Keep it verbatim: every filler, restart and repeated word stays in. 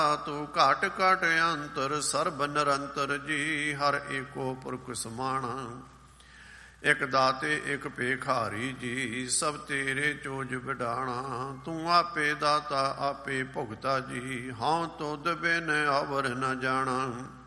ਤੂੰ ਘਟ ਘਟ ਅੰਤਰ ਸਰਬ ਨਿਰੰਤਰ ਜੀ। ਹਰ ਏਕੋ ਪੁਰਖ ਸਮਾਣਾ, ਇਕ ਦਾਤੇ ਇਕ ਭੇਖਾਰੀ ਜੀ। ਸਭ ਤੇਰੇ ਚੋਜ ਵਿਡਾਣਾ, ਤੂੰ ਆਪੇ ਦਾਤਾ ਆਪੇ ਭੁਗਤਾ ਜੀ। ਹਉ ਤੁਧ ਬਿਨ ਅਵਰ ਨ ਜਾਣਾ।